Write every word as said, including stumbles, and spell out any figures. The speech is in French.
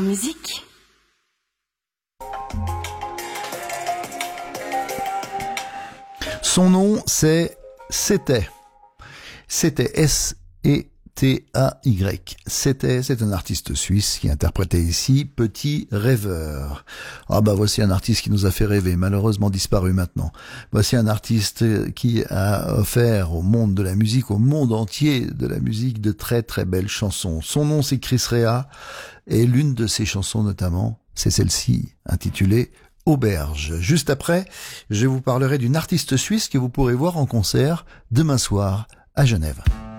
musique. Son nom, c'est C'était. C'était S E T A Y. C'était, c'est un artiste suisse qui interprétait ici Petit Rêveur. Ah bah voici un artiste qui nous a fait rêver, malheureusement disparu maintenant. Voici un artiste qui a offert au monde de la musique, au monde entier de la musique, de très très belles chansons. Son nom, c'est Chris Rea, et l'une de ses chansons notamment, c'est celle-ci, intitulée Auberge. Juste après, je vous parlerai d'une artiste suisse que vous pourrez voir en concert demain soir à Genève.